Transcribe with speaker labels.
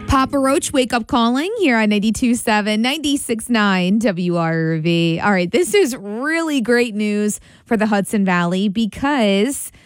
Speaker 1: Papa Roach, wake up calling here on 92.7, 96.9 WRV. All right, this is really great news for the Hudson Valley because